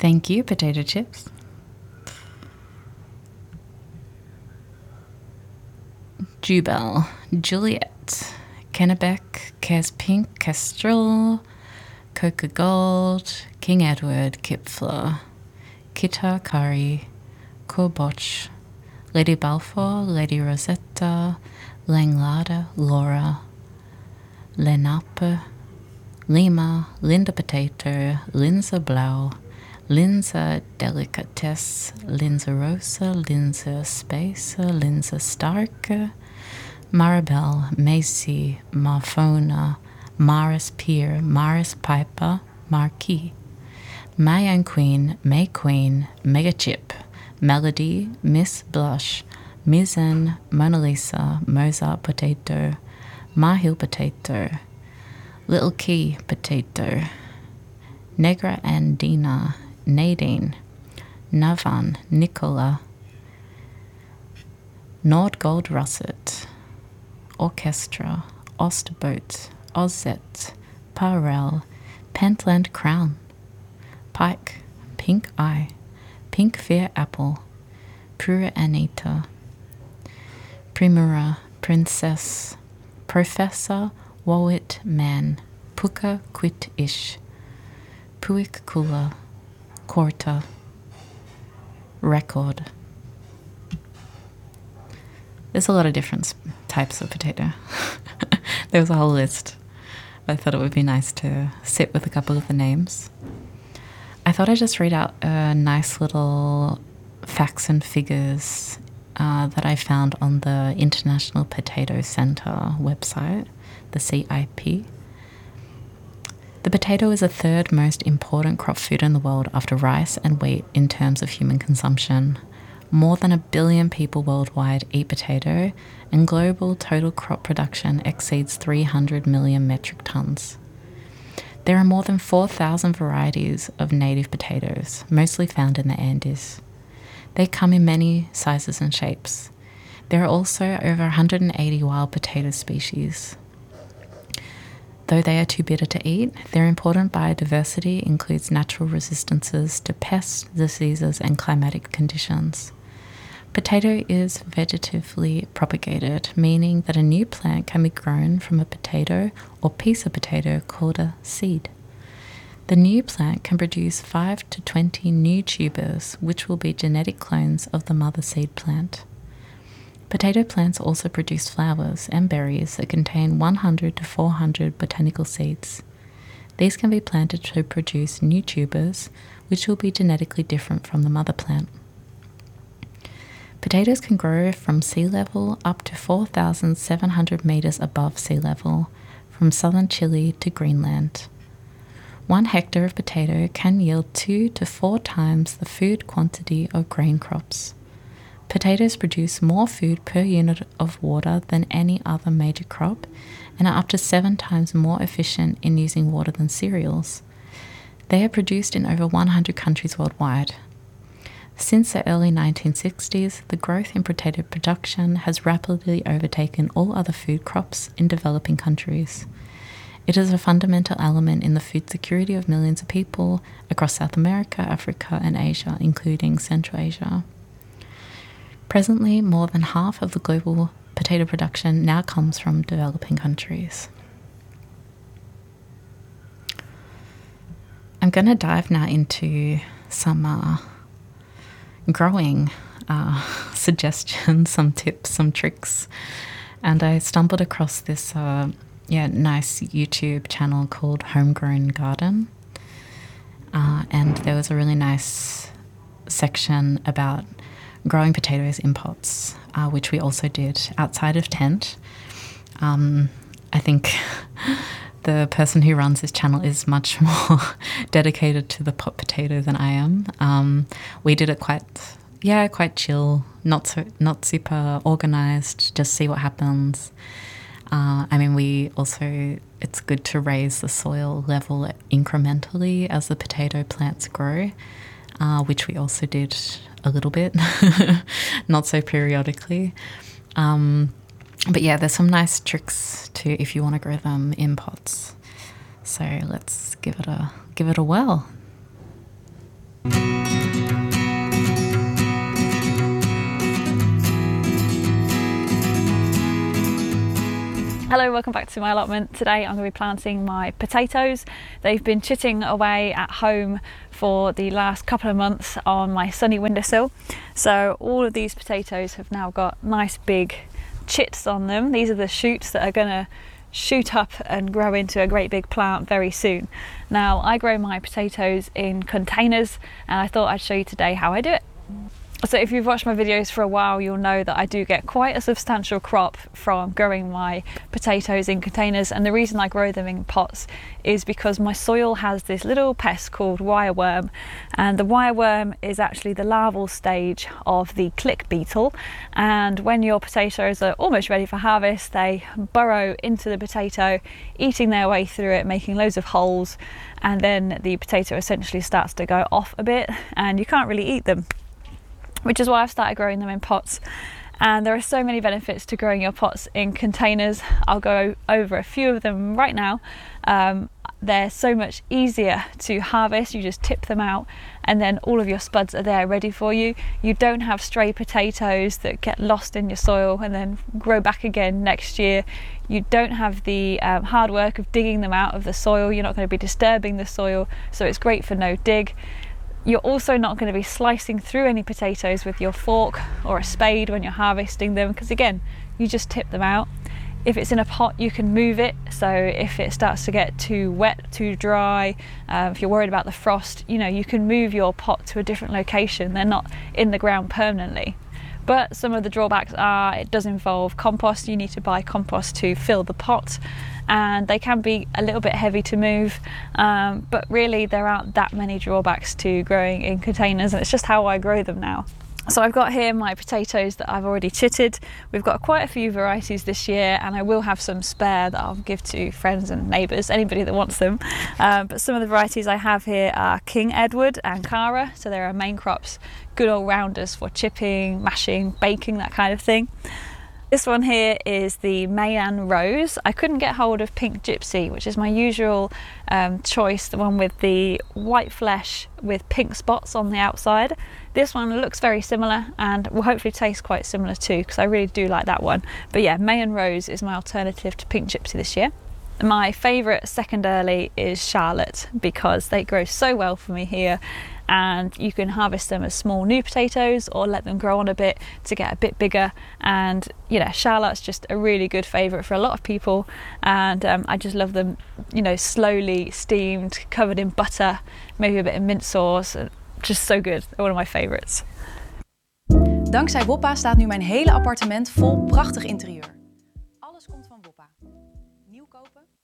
Thank you, potato chips. Jubel, Juliet, Kennebec, Kes Pink, Kestrel, Coca Gold, King Edward, Kipfler, Kita Kari, Corboch, Lady Balfour, Lady Rosetta, Langlada, Laura, Lenape, Lima, Linda Potato, Linza Blau, Linza Delicatesse, Linza Rosa, Linza Spacer, Linza Stark, Maribel, Macy, Marfona, Maris Peer, Maris Piper, Marquis, Mayan Queen, May Queen, Mega Chip, Melody, Miss Blush, Mizen, Mona Lisa, Mozart Potato, Mahil Potato, Little Key Potato, Negra Andina, Nadine, Navan, Nicola, Nordgold Russet, Orchestra, Osterboat, Ozette, Parrell, Pentland Crown, Pike, Pink Eye, Pink Fear Apple, Pura Anita, Primera, Princess, Professor, Wawit Man, Puka Quit Ish, Puik Kula, Korta, Record. There's a lot of different types of potato. There was a whole list. I thought it would be nice to sit with a couple of the names. I thought I'd just read out a nice little facts and figures that I found on the International Potato Center website, the CIP. The potato is the third most important crop food in the world after rice and wheat in terms of human consumption. More than 1 billion people worldwide eat potato, and global total crop production exceeds 300 million metric tons. There are more than 4,000 varieties of native potatoes, mostly found in the Andes. They come in many sizes and shapes. There are also over 180 wild potato species. Though they are too bitter to eat, their important biodiversity includes natural resistances to pests, diseases, and climatic conditions. Potato is vegetatively propagated, meaning that a new plant can be grown from a potato or piece of potato called a seed. The new plant can produce 5 to 20 new tubers, which will be genetic clones of the mother seed plant. Potato plants also produce flowers and berries that contain 100 to 400 botanical seeds. These can be planted to produce new tubers, which will be genetically different from the mother plant. Potatoes can grow from sea level up to 4,700 meters above sea level, from southern Chile to Greenland. 1 hectare of potato can yield 2 to 4 times the food quantity of grain crops. Potatoes produce more food per unit of water than any other major crop and are up to 7 times more efficient in using water than cereals. They are produced in over 100 countries worldwide. Since the early 1960s, the growth in potato production has rapidly overtaken all other food crops in developing countries. It is a fundamental element in the food security of millions of people across South America, Africa, and Asia, including Central Asia. Presently, more than half of the global potato production now comes from developing countries. I'm going to dive now into some growing suggestions, some tips, some tricks. And I stumbled across this nice YouTube channel called Homegrown Garden. And there was a really nice section about growing potatoes in pots, which we also did outside of tent. I think the person who runs this channel is much more dedicated to the pot potato than I am. We did it quite chill, not super organized, just see what happens. It's good to raise the soil level incrementally as the potato plants grow, which we also did a little bit, not so periodically. But yeah, there's some nice tricks to if you want to grow them in pots. So let's give it a whirl. Hello, welcome back to my allotment. Today I'm going to be planting my potatoes. They've been chitting away at home for the last couple of months on my sunny windowsill. So all of these potatoes have now got nice big chits on them. These are the shoots that are going to shoot up and grow into a great big plant very soon. Now I grow my potatoes in containers and I thought I'd show you today how I do it. So if you've watched my videos for a while, you'll know that I do get quite a substantial crop from growing my potatoes in containers, and the reason I grow them in pots is because my soil has this little pest called wireworm, and the wireworm is actually the larval stage of the click beetle, and when your potatoes are almost ready for harvest, they burrow into the potato, eating their way through it, making loads of holes, and then the potato essentially starts to go off a bit and you can't really eat them. Which is why I've started growing them in pots. And there are so many benefits to growing your pots in containers. I'll go over a few of them right now. They're so much easier to harvest. You just tip them out and then all of your spuds are there ready for you. You don't have stray potatoes that get lost in your soil and then grow back again next year. You don't have the hard work of digging them out of the soil. You're not going to be disturbing the soil, so it's great for no dig. You're also not going to be slicing through any potatoes with your fork or a spade when you're harvesting them, because again, you just tip them out. If it's in a pot, you can move it, so if it starts to get too wet, too dry, if you're worried about the frost, you can move your pot to a different location. They're not in the ground permanently. But some of the drawbacks are it does involve compost. You need to buy compost to fill the pot, and they can be a little bit heavy to move, but really there aren't that many drawbacks to growing in containers, and it's just how I grow them now. So I've got here my potatoes that I've already chitted. We've got quite a few varieties this year, and I will have some spare that I'll give to friends and neighbours, anybody that wants them. But some of the varieties I have here are King Edward and Cara, so they're our main crops, good all-rounders for chipping, mashing, baking, that kind of thing. This one here is the Mayan Rose. I couldn't get hold of Pink Gypsy, which is my usual choice, the one with the white flesh with pink spots on the outside. This one looks very similar and will hopefully taste quite similar too, because I really do like that one. But yeah, Mayan Rose is my alternative to Pink Gypsy this year. My favourite second early is Charlotte, because they grow so well for me here, and you can harvest them as small new potatoes or let them grow on a bit to get a bit bigger. And Charlotte's just a really good favourite for a lot of people, and I just love them, slowly steamed, covered in butter, maybe a bit of mint sauce. Just so good. They're one of my favourites. Dankzij Woppa staat nu mijn hele appartement vol prachtig interieur. Alles komt van Woppa. Nieuw kopen?